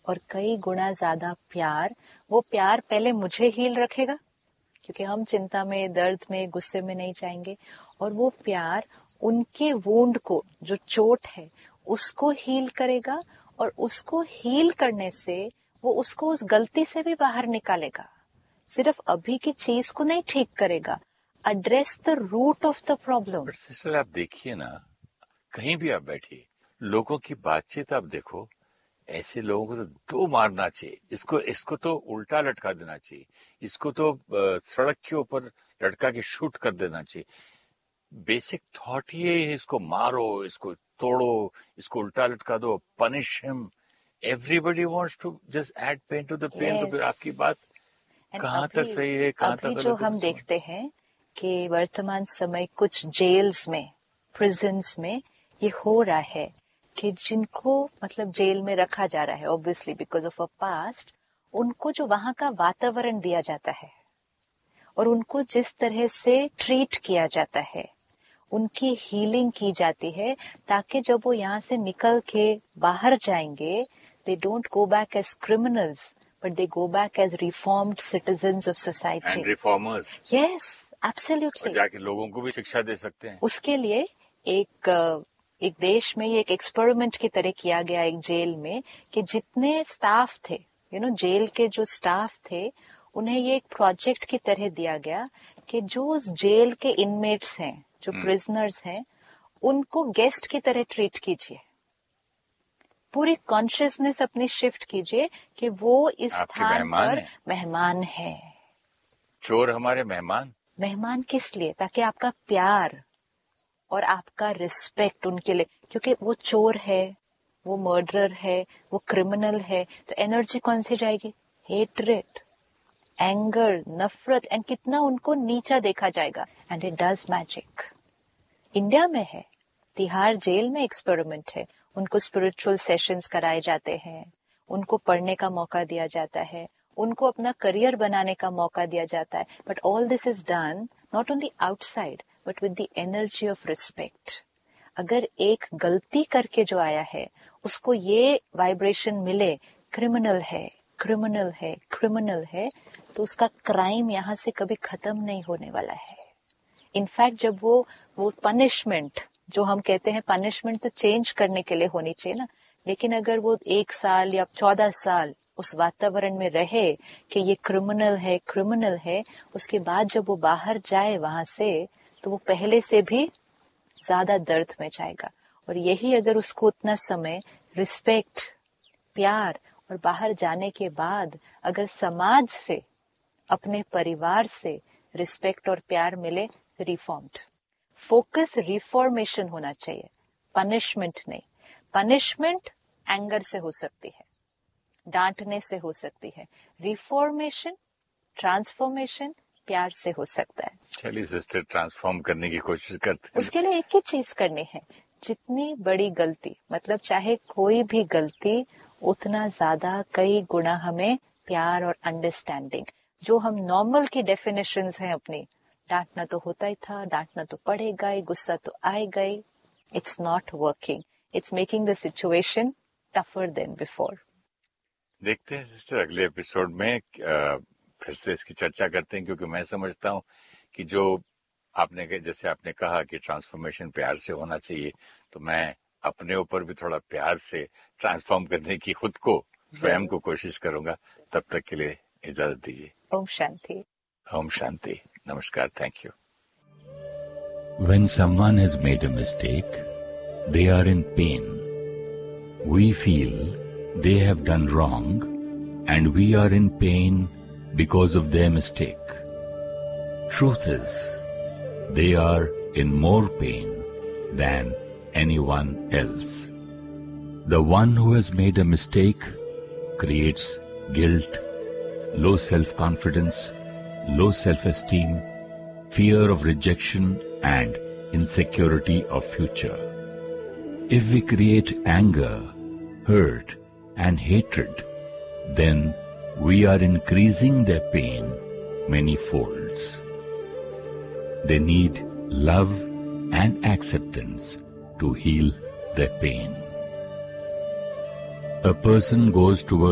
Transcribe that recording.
और कई गुना ज्यादा प्यार, वो प्यार पहले मुझे हील रखेगा, क्योंकि हम चिंता में, दर्द में, गुस्से में नहीं जाएंगे, और वो प्यार उनके वुंड को, जो चोट है, उसको हील करेगा, और उसको हील करने से वो उसको उस गलती से भी बाहर निकालेगा। सिर्फ अभी की चीज को नहीं ठीक करेगा, address the root of the problem. But sister आप देखिए ना, कहीं भी आप बैठिए, लोगों की बातचीत आप देखो, ऐसे लोगों को तो दो मारना चाहिए, इसको तो उल्टा लटका देना चाहिए, इसको तो सड़क के ऊपर लटका के शूट कर देना चाहिए। बेसिक थॉट ये है, इसको मारो, इसको तोड़ो, इसको उल्टा लटका दो, punish him. Everybody wants to just add pain to the pen. तो फिर आपकी बात कहाँ तक सही है, कहाँ तक अभी गलत जो है? हम देखते हैं कि वर्तमान समय कुछ जेल्स में, प्रिजन्स में ये हो रहा है कि जिनको मतलब जेल में रखा जा रहा है, obviously because of a past, उनको जो वहां का वातावरण दिया जाता है और उनको जिस तरह से ट्रीट किया जाता है, उनकी हीलिंग की जाती है, ताकि जब वो यहाँ से निकल के बाहर जाएंगे, they don't go back as criminals, but they go back as reformed citizens of society. And reformers. Yes, absolutely. और जाके लोगों को भी शिक्षा दे सकते हैं। उसके लिए एक देश में ये एक एक्सपेरिमेंट की तरह किया गया, एक जेल में, कि जितने स्टाफ थे, जेल के जो स्टाफ थे, उन्हें ये एक प्रोजेक्ट की तरह दिया गया कि जो उस जेल के इनमेट्स हैं, जो प्रिजनर्स हैं, उनको गेस्ट की तरह ट्रीट कीजिए। पूरी कॉन्शियसनेस अपनी शिफ्ट कीजिए कि वो इस स्थान पर मेहमान है। चोर हमारे मेहमान किस लिए? ताकि आपका प्यार और आपका रिस्पेक्ट उनके लिए, क्योंकि वो चोर है, वो मर्डरर है, वो क्रिमिनल है, तो एनर्जी कौन सी जाएगी? हेट्रेड, एंगर, नफरत, एंड कितना उनको नीचा देखा जाएगा। And it does magic. India में है, तिहाड़ जेल में एक्सपेरिमेंट है। उनको स्पिरिचुअल सेशंस कराए जाते हैं, उनको पढ़ने का मौका दिया जाता है, उनको अपना करियर बनाने का मौका दिया जाता है। But all this is done not only outside but with the energy of respect. अगर एक गलती करके जो आया है उसको ये वाइब्रेशन मिले, क्रिमिनल है, क्रिमिनल है, क्रिमिनल है, तो उसका क्राइम यहाँ से कभी खत्म नहीं होने वाला है। इनफैक्ट जब वो पनिशमेंट, जो हम कहते हैं पनिशमेंट तो चेंज करने के लिए होनी चाहिए ना, लेकिन अगर वो 1 साल या 14 साल उस वातावरण में रहे कि ये क्रिमिनल है, उसके बाद जब वो बाहर जाए वहां से, तो वो पहले से भी ज्यादा दर्द में जाएगा। और यही अगर उसको उतना समय रिस्पेक्ट, प्यार, और बाहर जाने के बाद अगर समाज से, अपने परिवार से रिस्पेक्ट और प्यार मिले, रिफॉर्म्ड। फोकस रिफॉर्मेशन होना चाहिए, पनिशमेंट नहीं। पनिशमेंट एंगर से हो सकती है, डांटने से हो सकती है। रिफॉर्मेशन, ट्रांसफॉर्मेशन प्यार से हो सकता है। चलिए सिस्टर, ट्रांसफॉर्म करने की कोशिश करते हैं। उसके लिए एक ही चीज करनी है, जितनी बड़ी गलती, मतलब चाहे कोई भी गलती, उतना ज्यादा कई गुना हमें प्यार और अंडरस्टैंडिंग, जो हम नॉर्मल की डेफिनेशंस हैं अपनी, डांटना तो होता ही था, डांटना तो पड़ेगा ही, गुस्सा तो आएगा ही, it's not working, it's making the situation tougher than before. देखते हैं सिस्टर, अगले एपिसोड में फिर से इसकी चर्चा करते हैं, क्योंकि मैं समझता हूँ कि जो जैसे आपने कहा कि ट्रांसफॉर्मेशन प्यार से होना चाहिए, तो मैं अपने ऊपर भी थोड़ा प्यार से ट्रांसफॉर्म करने की खुद को, स्वयं को कोशिश करूंगा। तब तक के लिए इजाजत दीजिए। ओम शांति। ओम शांति। नमस्कार। Thank you. When someone has made a mistake, they are in pain. We feel they have done wrong and we are in pain because of their mistake. Truth is, they are in more pain than anyone else. The one who has made a mistake creates guilt, low self-confidence, low self-esteem, fear of rejection and insecurity of future. If we create anger, hurt and hatred, then we are increasing their pain many folds. They need love and acceptance to heal their pain. A person goes towards